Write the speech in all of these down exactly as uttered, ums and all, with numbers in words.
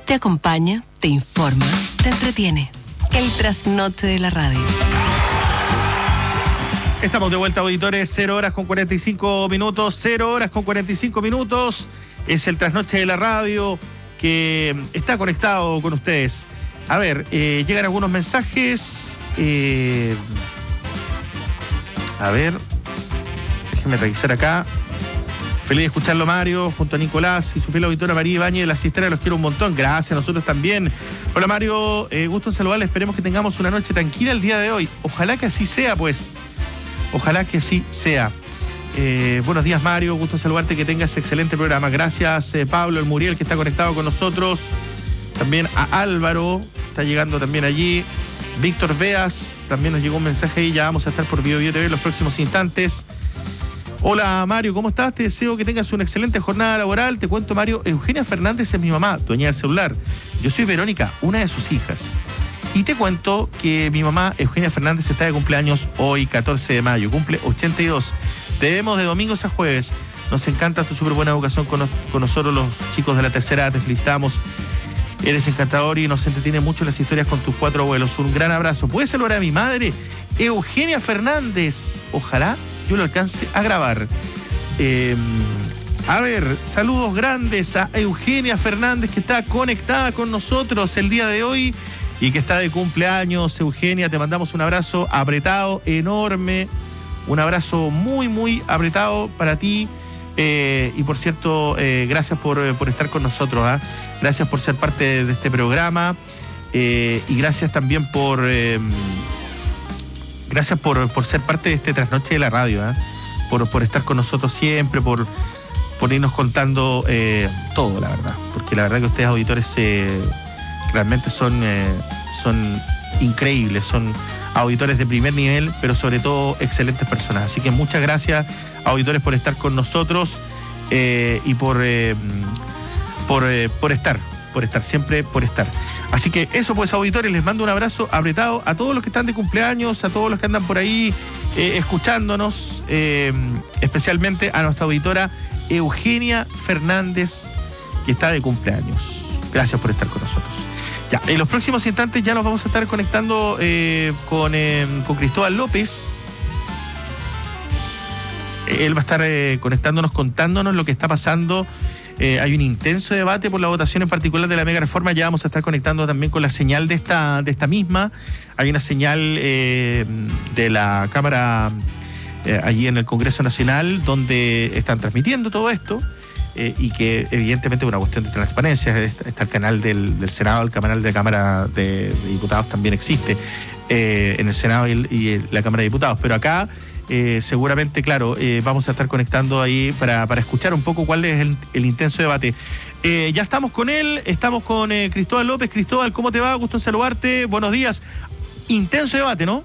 Te acompaña, te informa, te entretiene. El trasnoche de la radio. Estamos de vuelta, auditores. Cero horas con cuarenta y cinco minutos. Cero horas con cuarenta y cinco minutos. Es el trasnoche de la radio que está conectado con ustedes. A ver, eh, llegan algunos mensajes. Eh, a ver, déjenme revisar acá. Feliz de escucharlo, Mario, junto a Nicolás y su fiel auditora María Ibáñez de la Cisterna. Los quiero un montón. Gracias, nosotros también. Hola, Mario. Eh, gusto en saludarle. Esperemos que tengamos una noche tranquila el día de hoy. Ojalá que así sea, pues. Ojalá que así sea. Eh, buenos días, Mario. Gusto en saludarte. Que tengas excelente programa. Gracias, eh, Pablo, el Muriel, que está conectado con nosotros. También a Álvaro. Está llegando también allí. Víctor Veas. También nos llegó un mensaje ahí. Ya vamos a estar por Bio Bio T V en los próximos instantes. Hola, Mario, ¿cómo estás? Te deseo que tengas una excelente jornada laboral. Te cuento, Mario, Eugenia Fernández es mi mamá, dueña del celular. Yo soy Verónica, una de sus hijas. Y te cuento que mi mamá, Eugenia Fernández, está de cumpleaños hoy, catorce de mayo. Cumple ochenta y dos. Te vemos de domingos a jueves. Nos encanta tu súper buena educación con, nos, con nosotros, los chicos de la tercera edad. Te felicitamos. Eres encantador y nos entretiene mucho las historias con tus cuatro abuelos. Un gran abrazo. ¿Puedes saludar a mi madre, Eugenia Fernández? Ojalá yo lo alcance a grabar. Eh, a ver, saludos grandes a Eugenia Fernández, que está conectada con nosotros el día de hoy y que está de cumpleaños. Eugenia, te mandamos un abrazo apretado, enorme, un abrazo muy, muy apretado para ti. Eh, y por cierto, eh, gracias por, por estar con nosotros, ¿eh? Gracias por ser parte de este programa, eh, y gracias también por... Eh, Gracias por, por ser parte de este trasnoche de la radio, ¿eh? por, por estar con nosotros siempre, por, por irnos contando eh, todo, la verdad. Porque la verdad que ustedes, auditores, eh, realmente son, eh, son increíbles, son auditores de primer nivel, pero sobre todo excelentes personas. Así que muchas gracias, auditores, por estar con nosotros eh, y por, eh, por, eh, por estar. por estar, siempre por estar. Así que eso, pues, auditores, les mando un abrazo apretado a todos los que están de cumpleaños, a todos los que andan por ahí eh, escuchándonos, eh, especialmente a nuestra auditora Eugenia Fernández, que está de cumpleaños. Gracias por estar con nosotros. Ya, en los próximos instantes ya nos vamos a estar conectando eh, con, eh, con Cristóbal López. Él va a estar eh, conectándonos, contándonos lo que está pasando. Eh, hay un intenso debate por la votación en particular de la mega reforma. Ya vamos a estar conectando también con la señal de esta, de esta misma. Hay una señal eh, de la Cámara eh, allí en el Congreso Nacional donde están transmitiendo todo esto eh, y que evidentemente es una cuestión de transparencia. Está, está el canal del, del Senado, el canal de la Cámara de, de Diputados también existe eh, en el Senado y, el, y la Cámara de Diputados. Pero acá... Eh, seguramente, claro, eh, vamos a estar conectando ahí para, para escuchar un poco cuál es el, el intenso debate. Eh, ya estamos con él, estamos con eh, Cristóbal López. Cristóbal, ¿cómo te va? Gusto en saludarte. Buenos días. Intenso debate, ¿no?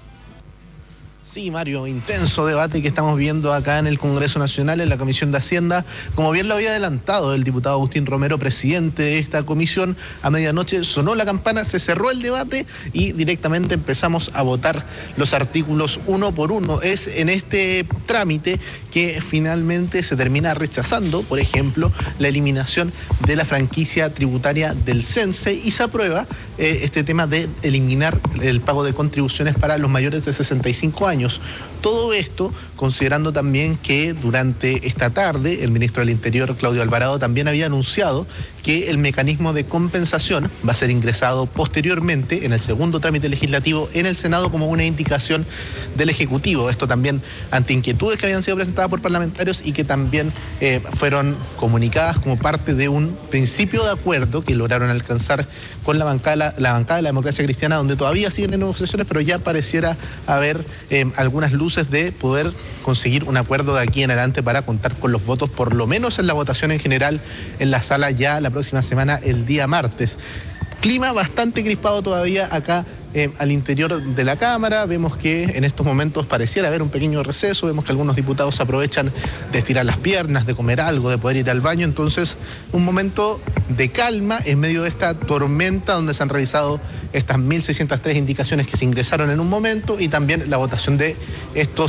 Sí, Mario, intenso debate que estamos viendo acá en el Congreso Nacional, en la Comisión de Hacienda. Como bien lo había adelantado el diputado Agustín Romero, presidente de esta comisión, a medianoche sonó la campana, se cerró el debate y directamente empezamos a votar los artículos uno por uno. Es en este trámite que finalmente se termina rechazando, por ejemplo, la eliminación de la franquicia tributaria del CENSE y se aprueba eh, este tema de eliminar el pago de contribuciones para los mayores de sesenta y cinco años. Todo esto considerando también que durante esta tarde el ministro del Interior, Claudio Alvarado, también había anunciado que el mecanismo de compensación va a ser ingresado posteriormente en el segundo trámite legislativo en el Senado como una indicación del Ejecutivo. Esto también ante inquietudes que habían sido presentadas por parlamentarios y que también eh, fueron comunicadas como parte de un principio de acuerdo que lograron alcanzar con la bancada, la bancada de la Democracia Cristiana, donde todavía siguen en negociaciones, pero ya pareciera haber eh, algunas luces de poder conseguir un acuerdo de aquí en adelante para contar con los votos, por lo menos en la votación en general en la sala ya la próxima semana, el día martes. Clima bastante crispado todavía acá eh, al interior de la Cámara. Vemos que en estos momentos pareciera haber un pequeño receso. Vemos que algunos diputados aprovechan de estirar las piernas, de comer algo, de poder ir al baño. Entonces, un momento de calma en medio de esta tormenta donde se han revisado estas mil seiscientas tres indicaciones que se ingresaron en un momento y también la votación de estos